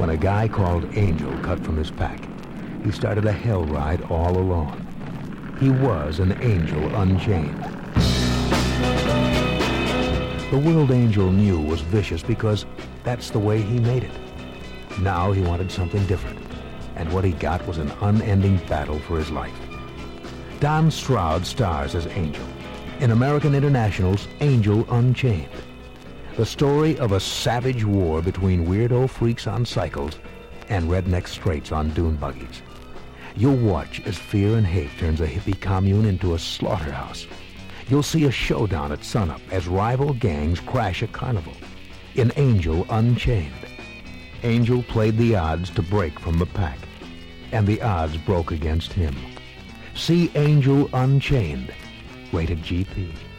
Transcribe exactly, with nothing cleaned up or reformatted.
when a guy called Angel cut from his pack. He started a hell ride all alone. He was an angel unchained. The world Angel knew was vicious because that's the way he made it. Now he wanted something different, and what he got was an unending battle for his life. Don Stroud stars as Angel in American International's Angel Unchained, the story of a savage war between weirdo freaks on cycles and redneck straights on dune buggies. You'll watch as fear and hate turns a hippie commune into a slaughterhouse. You'll see a showdown at sunup as rival gangs crash a carnival in Angel Unchained. Angel played the odds to break from the pack, and the odds broke against him. See Angel Unchained, rated G P.